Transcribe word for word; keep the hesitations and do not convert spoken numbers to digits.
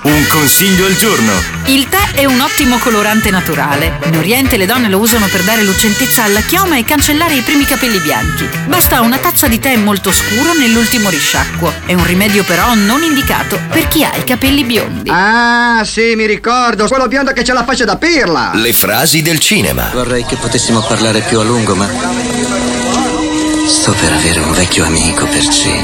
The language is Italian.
Un consiglio al giorno. Il tè è un ottimo colorante naturale. In Oriente le donne lo usano per dare lucentezza alla chioma e cancellare i primi capelli bianchi. Basta una tazza di tè molto scuro nell'ultimo risciacquo. È un rimedio però non indicato per chi ha i capelli biondi. Ah, sì, mi ricordo. Quello biondo che c'ha la faccia da pirla. Le frasi del cinema. Vorrei che potessimo parlare più a lungo, ma sto per avere un vecchio amico per cena.